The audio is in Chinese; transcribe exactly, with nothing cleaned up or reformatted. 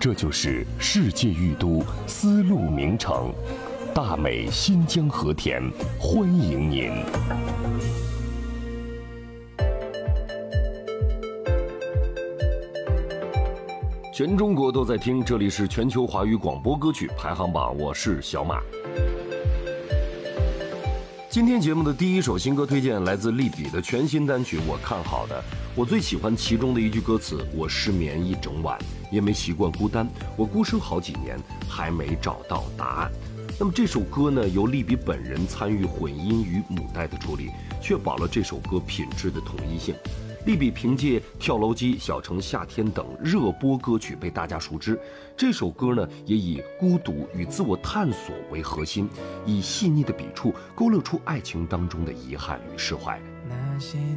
这就是世界玉都丝路名城，大美新疆和田，欢迎您。全中国都在听，这里是全球华语广播歌曲排行榜，我是小马。今天节目的第一首新歌推荐来自利比的全新单曲《我看好的》，我最喜欢其中的一句歌词：我失眠一整晚，也没习惯孤单，我孤身好几年，还没找到答案。那么这首歌呢，由利比本人参与混音与母带的处理，确保了这首歌品质的统一性。利比凭借《跳楼机》《小城夏天》等热播歌曲被大家熟知，这首歌呢也以孤独与自我探索为核心，以细腻的笔触勾勒出爱情当中的遗憾与释怀。 那些